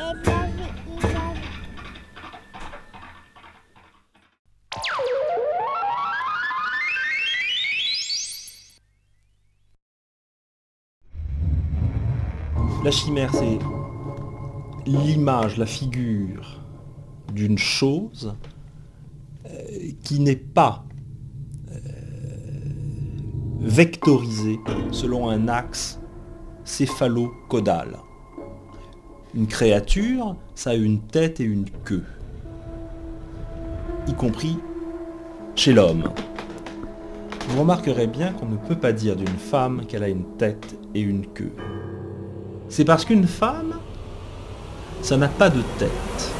La chimère, c'est l'image, la figure d'une chose qui n'est pas vectorisée selon un axe céphalo-caudal. Une créature, ça a une tête et une queue, y compris chez l'homme. Vous remarquerez bien qu'on ne peut pas dire d'une femme qu'elle a une tête et une queue. C'est parce qu'une femme, ça n'a pas de tête.